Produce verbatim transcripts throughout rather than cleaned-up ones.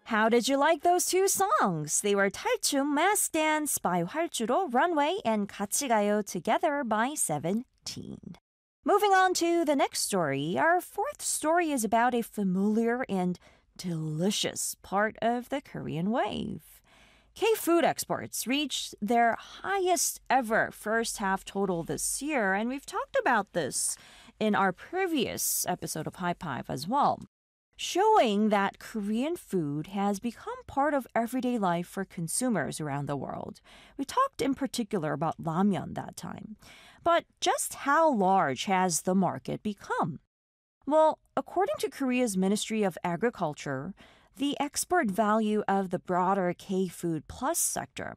How did you like those two songs? They were 탈춤 Mask Dance by 활주로, Runway, and 같이 가요 together by Seventeen. Moving on to the next story, our fourth story is about a familiar and delicious part of the Korean wave. K-food exports reached their highest ever first half total this year, and we've talked about this in our previous episode of High Five as well, showing that Korean food has become part of everyday life for consumers around the world. We talked in particular about ramyeon that time. But just how large has the market become? Well, according to Korea's Ministry of Agriculture, the export value of the broader K-Food Plus sector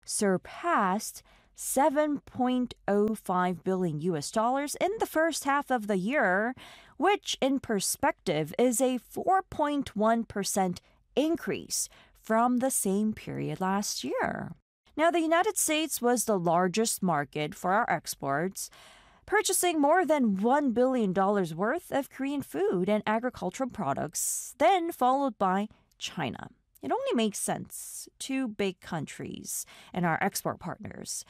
surpassed seven point oh five billion U S dollars in the first half of the year, which in perspective is a four point one percent increase from the same period last year. Now, the United States was the largest market for our exports, purchasing more than one billion dollars worth of Korean food and agricultural products, then followed by China. It only makes sense. Two big countries and our export partners.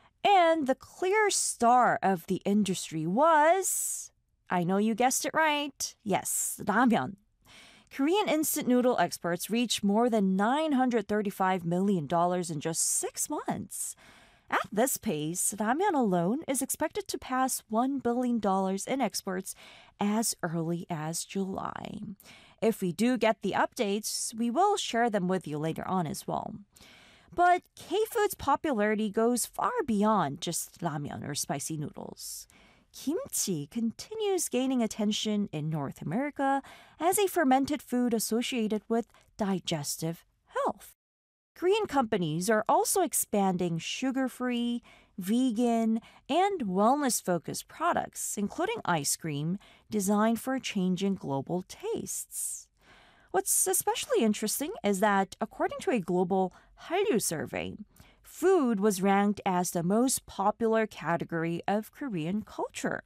And the clear star of the industry was, I know you guessed it right, yes, ramyeon. Korean instant noodle exports reached more than nine hundred thirty-five million dollars in just six months. At this pace, ramyeon alone is expected to pass one billion dollars in exports as early as July. If we do get the updates, we will share them with you later on as well. But K-food's popularity goes far beyond just ramyeon or spicy noodles. Kimchi continues gaining attention in North America as a fermented food associated with digestive health. Korean companies are also expanding sugar-free, vegan, and wellness-focused products, including ice cream, designed for changing global tastes. What's especially interesting is that, according to a global Hallyu survey, food was ranked as the most popular category of Korean culture.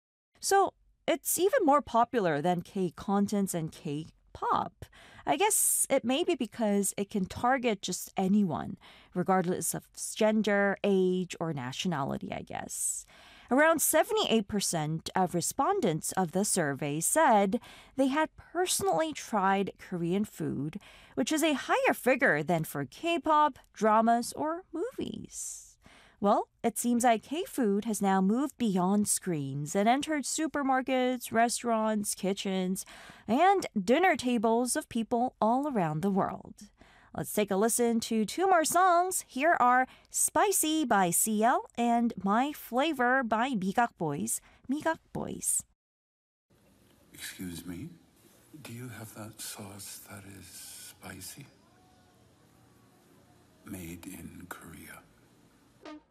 So it's even more popular than K-contents and K-pop. I guess it may be because it can target just anyone, regardless of gender, age, or nationality, I guess. Around seventy-eight percent of respondents of the survey said they had personally tried Korean food, which is a higher figure than for K-pop, dramas, or movies. Well, it seems like K-food has now moved beyond screens and entered supermarkets, restaurants, kitchens, and dinner tables of people all around the world. Let's take a listen to two more songs. Here are Spicy by C L and My Flavor by Migak Boys. Migak Boys. Excuse me, do you have that sauce that is spicy? Made in Korea.